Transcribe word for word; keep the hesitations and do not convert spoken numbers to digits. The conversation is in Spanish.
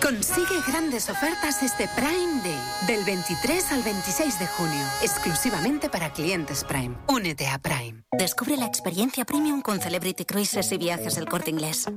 Consigue grandes ofertas este Prime Day, del veintitrés al veintiséis de junio, exclusivamente para clientes Prime. Únete a Prime. Descubre la experiencia premium con Celebrity Cruises y Viajes El Corte Inglés.